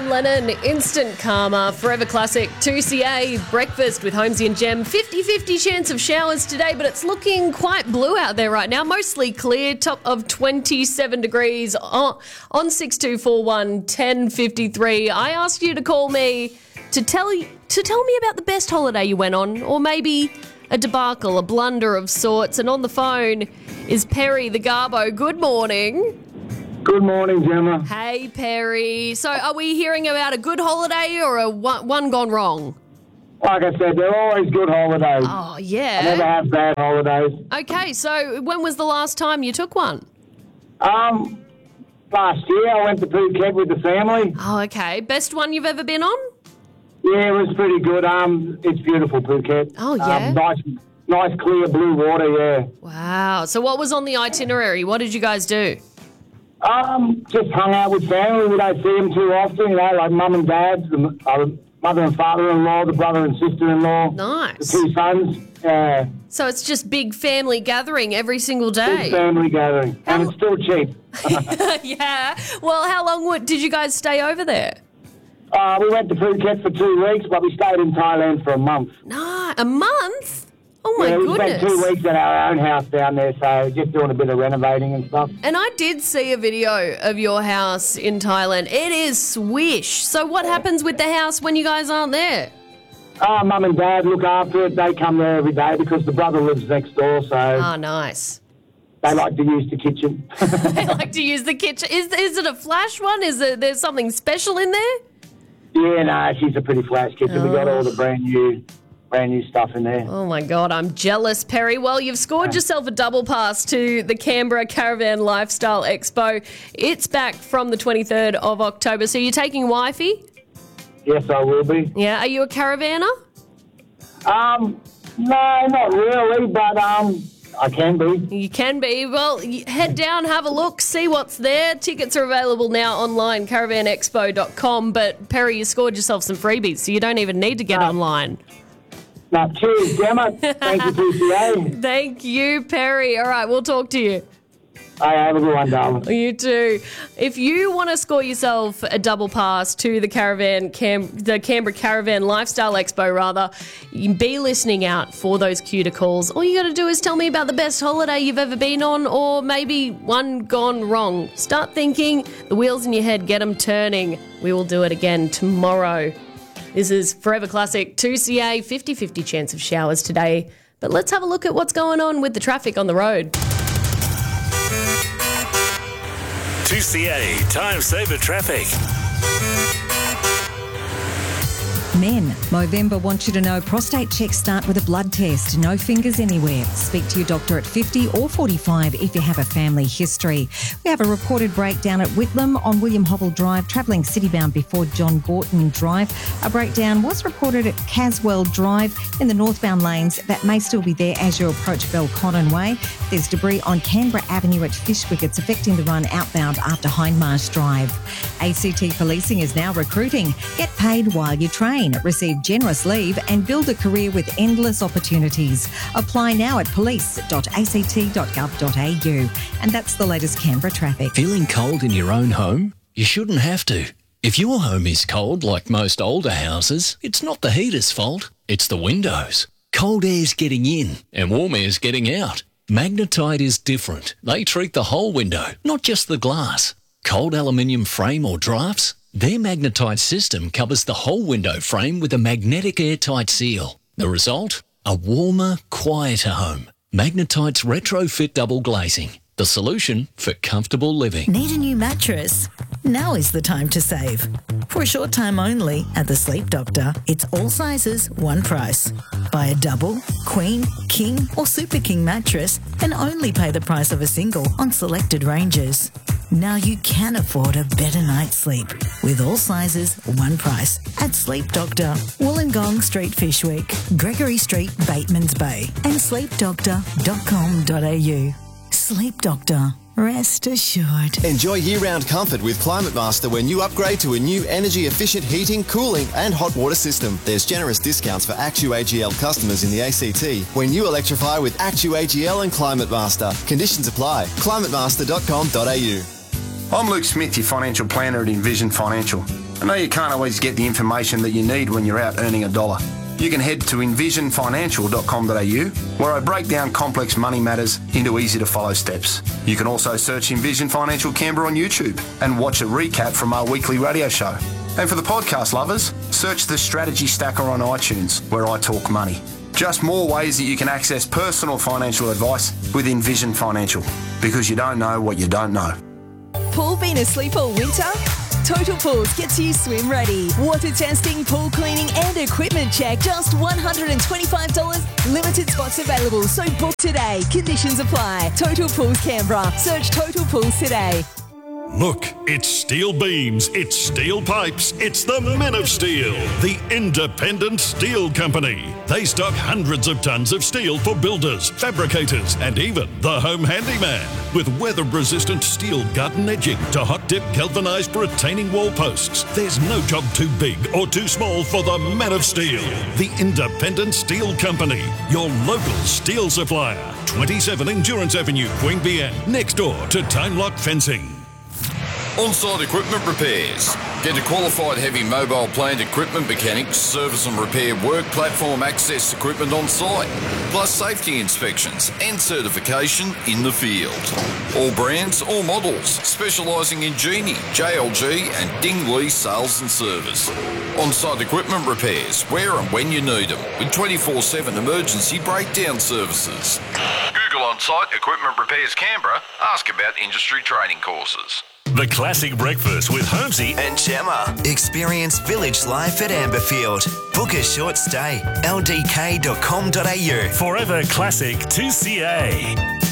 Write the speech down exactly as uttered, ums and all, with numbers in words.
Lennon, Instant Karma, Forever Classic, two C A, Breakfast with Holmesy and Gem. fifty-fifty chance of showers today, but it's looking quite blue out there right now. Mostly clear, top of twenty-seven degrees on, on six two four one, ten fifty-three. I asked you to call me to tell, to tell me about the best holiday you went on, or maybe a debacle, a blunder of sorts. And on the phone is Perry the Garbo. Good morning. Good morning, Gemma. Hey, Perry. So are we hearing about a good holiday or a one, one gone wrong? Like I said, they're always good holidays. Oh, yeah. I never have bad holidays. Okay, so when was the last time you took one? Um, last year I went to Phuket with the family. Oh, okay. Best one you've ever been on? Yeah, it was pretty good. Um, it's beautiful, Phuket. Oh, yeah? Um, nice, nice, clear blue water, yeah. Wow. So what was on the itinerary? What did you guys do? Um, just hung out with family. We don't see them too often, you know, like mum and dad, the uh, mother and father-in-law, the brother and sister-in-law. Nice. The two sons. Yeah. So it's just big family gathering every single day? Big family gathering. How- And it's still cheap. Yeah. Well, how long would, did you guys stay over there? Uh, we went to Phuket for two weeks, but we stayed in Thailand for a month. No, a month? Oh, my yeah, we goodness. spent two weeks at our own house down there, so just doing a bit of renovating and stuff. And I did see a video of your house in Thailand. It is swish. So what happens with the house when you guys aren't there? Uh, Mum and Dad look after it. They come there every day because the brother lives next door, so Oh, nice. they like to use the kitchen. They like to use the kitchen. Is is it a flash one? Is it, there something special in there? Yeah, no, she's a pretty flash kitchen. We got all the brand new, brand new stuff in there. Oh, my God, I'm jealous, Perry. Well, you've scored yourself a double pass to the Canberra Caravan Lifestyle Expo. It's back from the twenty-third of October. So you're taking wifey? Yes, I will be. Yeah. Are you a caravaner? Um, no, not really, but um, I can be. You can be. Well, you head down, have a look, see what's there. Tickets are available now online, caravan expo dot com. But, Perry, you scored yourself some freebies, so you don't even need to get No. online. Now, cheers, Gemma. Thank you, P C A. Thank you, Perry. All right, we'll talk to you. Hey, have a good one, darling. You too. If you want to score yourself a double pass to the Caravan, Cam, the Canberra Caravan Lifestyle Expo, rather, you be listening out for those cue to calls. All you got to do is tell me about the best holiday you've ever been on, or maybe one gone wrong. Start thinking. The wheels in your head, get them turning. We will do it again tomorrow. This is Forever Classic two C A, fifty-fifty chance of showers today. But let's have a look at what's going on with the traffic on the road. two C A Time Saver Traffic. Men, Movember wants you to know prostate checks start with a blood test. No fingers anywhere. Speak to your doctor at fifty or forty-five if you have a family history. We have a reported breakdown at Whitlam on William Hobble Drive, travelling citybound before John Gorton Drive. A breakdown was reported at Caswell Drive in the northbound lanes. That may still be there as you approach Belconnen Way. There's debris on Canberra Avenue at Fishwick. It's affecting the run outbound after Hindmarsh Drive. A C T Policing is now recruiting. Get paid while you train. Receive generous leave and build a career with endless opportunities. Apply now at police dot a c t dot gov dot a u. And that's the latest Canberra traffic. Feeling cold in your own home? You shouldn't have to. If your home is cold, like most older houses, it's not the heater's fault, it's the windows. Cold air's getting in and warm air's getting out. Magnetite is different. They treat the whole window, not just the glass. Cold aluminium frame or drafts? Their Magnetite system covers the whole window frame with a magnetic airtight seal. The result? A warmer, quieter home. Magnetite's retrofit double glazing. The solution for comfortable living. Need a new mattress? Now is the time to save. For a short time only at the Sleep Doctor, it's all sizes, one price. Buy a double, queen, king or super king mattress and only pay the price of a single on selected ranges. Now you can afford a better night's sleep with all sizes, one price at Sleep Doctor, Wollongong Street, Fishwick, Gregory Street, Batemans Bay and sleep doctor dot com dot a u. Sleep Doctor. Rest assured. Enjoy year-round comfort with Climate Master when you upgrade to a new energy-efficient heating, cooling and hot water system. There's generous discounts for Actu A G L customers in the A C T when you electrify with Actu A G L and Climate Master. Conditions apply. climate master dot com dot a u. I'm Luke Smith, your financial planner at Envision Financial. I know you can't always get the information that you need when you're out earning a dollar. You can head to envision financial dot com dot a u, where I break down complex money matters into easy-to-follow steps. You can also search Envision Financial Canberra on YouTube and watch a recap from our weekly radio show. And for the podcast lovers, search the Strategy Stacker on iTunes, where I talk money. Just more ways that you can access personal financial advice with Envision Financial, because you don't know what you don't know. Pool been asleep all winter? Total Pools gets you swim ready. Water testing, pool cleaning and equipment check. Just one hundred twenty-five dollars. Limited spots available, so book today. Conditions apply. Total Pools Canberra. Search Total Pools today. Look, it's steel beams, it's steel pipes, it's the Men of Steel, the independent steel company. They stock hundreds of tons of steel for builders, fabricators, and even the home handyman. With weather-resistant steel garden edging to hot-dip galvanised retaining wall posts, there's no job too big or too small for the Men of Steel, the independent steel company. Your local steel supplier. twenty-seven Endurance Avenue, Queanbeyan, next door to Time Lock Fencing. On-site equipment repairs. Get a qualified heavy mobile plant equipment mechanic, service and repair work platform access equipment on site, plus safety inspections and certification in the field. All brands, all models, specialising in Genie, J L G and Ding Lee sales and service. On-site equipment repairs, where and when you need them, with twenty-four seven emergency breakdown services. Google On-site Equipment Repairs Canberra, ask about industry training courses. The Classic Breakfast with Holmesy and Gemma. Experience village life at Amberfield. Book a short stay. l d k dot com dot a u. Forever Classic two C A.